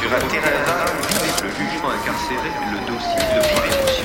sur un terrain vague, le jugement incarcéré, le dossier de